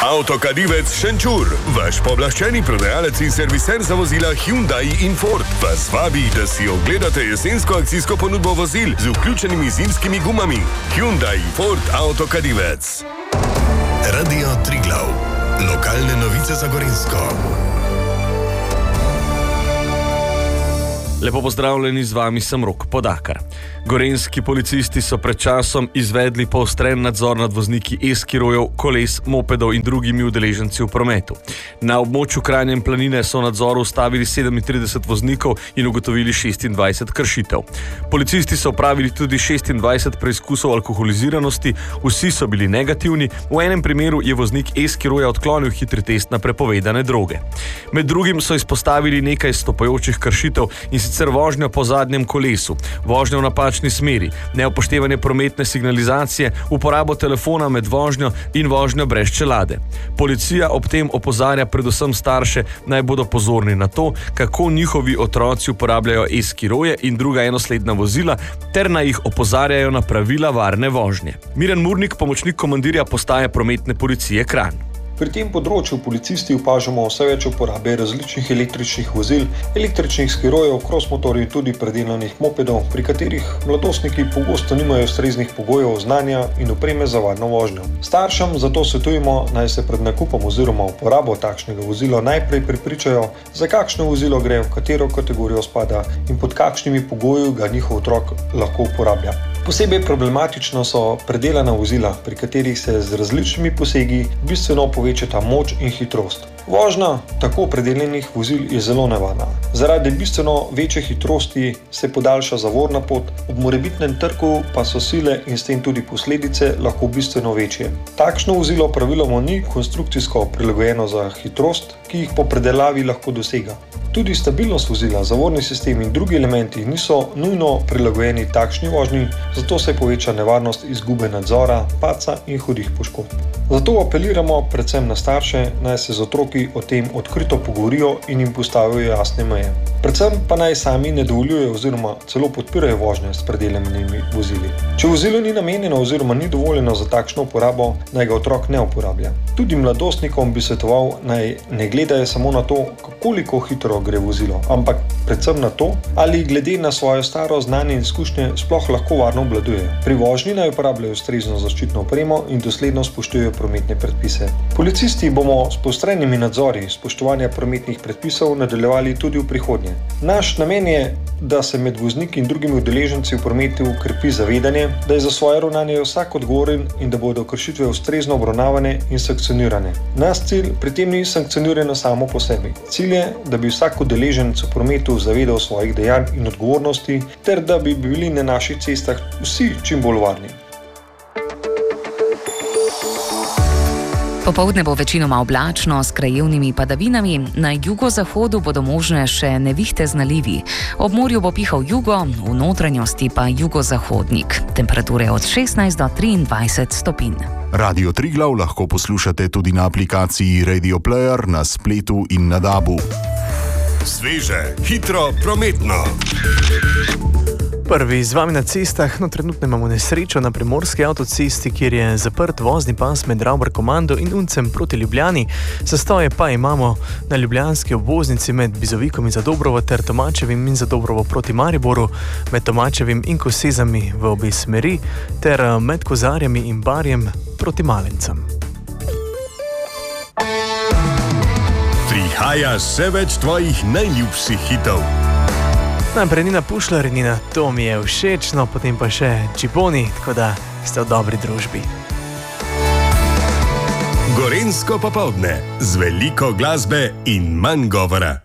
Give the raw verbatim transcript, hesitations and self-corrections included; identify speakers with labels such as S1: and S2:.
S1: Avtokadivec Šenčur, vaš pooblaščeni prodajalec in serviser za vozila Hyundai in Ford, vas vabi, da si ogledate jesensko akcijsko ponudbo vozil z vključenimi zimskimi gumami. Hyundai Ford Avtokadivec. Radio Triglav. Lokalne novice za Gorenjsko.
S2: Lepo pozdravljeni, z vami sem Rok Podakar. Gorenjski policisti so pred časom izvedli poostren nadzor nad vozniki e-skirojev, koles, mopedov in drugimi udeleženci v prometu. Na območju Kranja in Planine so v nadzoru ustavili sedemintrideset voznikov in ugotovili šestindvajset kršitev. Policisti so opravili tudi šestindvajset preizkusov alkoholiziranosti, vsi so bili negativni, v enem primeru je voznik e-skiroja odklonil hitri test na prepovedane droge. Med drugim so izpostavili nekaj stopajočih kršitev in sicer vožnjo po zadnjem kolesu, vožnjo v napačni smeri, neupoštevanje prometne signalizacije, uporabo telefona med vožnjo in vožnjo brez čelade. Policija ob tem opozarja predvsem starše, naj bodo pozorni na to, kako njihovi otroci uporabljajo e-skiroje in druga enosledna vozila, ter naj jih opozarjajo na pravila varne vožnje. Miran Murnik, pomočnik komandirja postaje prometne policije Kranj.
S3: Pri tem področju policisti opažamo vse več uporabe različnih električnih vozil, električnih skirojev, cross-motorjev in tudi predelanih mopedov, pri katerih mladostniki pogosto nimajo ustreznih pogojev, znanja in opreme za varno vožnjo. Staršem zato svetujemo, naj se pred nakupom oziroma uporabo takšnega vozila najprej prepričajo, za kakšno vozilo gre, v katero kategorijo spada in pod kakšnimi pogoji ga njihov otrok lahko uporablja. Posebej problematično so predelana vozila, pri katerih se z različnimi posegi bistveno povečata moč in hitrost. Vožnja tako predelanih vozil je zelo nevarna. Zaradi bistveno večje hitrosti se podaljša zavorna pot, ob morebitnem trku pa so sile in s tem tudi posledice lahko bistveno večje. Takšno vozilo praviloma ni konstrukcijsko prilagojeno za hitrost, ki jih po predelavi lahko dosega. Tudi stabilnost vozila, zavorni sistem in drugi elementi niso nujno prilagojeni takšni vožnji, zato se poveča nevarnost izgube nadzora, padca in hudih poškodb. Zato apeliramo predvsem na starše, naj se z otroki o tem odkrito pogovorijo in jim postavijo jasne meje. Predvsem pa naj sami ne dovoljujejo oziroma celo podpirajo vožnje s predelanimi vozili. Če vozilo ni namenjeno oziroma ni dovoljeno za takšno uporabo, naj ga otrok ne uporablja. Tudi mladostnikom bi svetoval, naj ne gledajo samo na to, koliko hitro gre vozilo, ampak predvsem na to, ali glede na svojo staro znanje in izkušnje sploh lahko varno obvladujejo. Pri vožnji naj uporabljajo ustrezno zaščitno opremo in dosledno spoštujejo prometne predpise. Policisti bomo s poostrenimi nadzori spoštovanja prometnih predpisov nadaljevali tudi v prihodnje. Naš namen je, da se med vozniki in drugimi udeleženci v prometu krepi zavedanje, da je za svoje ravnanje vsak odgovoren in da bodo kršitve ustrezno obravnavane in sankcionirane. Naš cilj pri tem ni sankcionirano samo po sebi. Cilj je, da bi vsak udeleženec v prometu zavedal svojih dejanj in odgovornosti, ter da bi bili na naših cestah vsi čim bolj varni.
S4: Popoldne bo večinoma oblačno s krajevnimi padavinami, na jugozahodu bodo možne še nevihte z nalivi. Ob morju bo pihal jugo, v notranjosti pa jugozahodnik. Temperature od šestnajst do triindvajset stopinj.
S1: Radio Triglav lahko poslušate tudi na aplikaciji Radio Player, na spletu in na dabu. Sveže, hitro, prometno.
S5: Prvi z vami na cestah, no trenutno imamo nesrečo na primorski avtocesti, kjer je zaprt vozni pas med Ravbar Komando in Uncem proti Ljubljani. Zastoje pa imamo na ljubljanski obvoznici med Bizovikom in Zadobrovo ter Tomačevim in Zadobrovo proti Mariboru, med Tomačevim in Kosezami v obe smeri ter med Kozarjami in Barjem proti Malencem.
S1: Prihaja še več tvojih najljubših hitov.
S5: Najprej Nina Pušlar, Nina, to mi je všeč, no potem pa še Čiponi, tako da ste v dobri družbi.
S1: Gorenjsko popoldne z veliko glasbe in manj govora.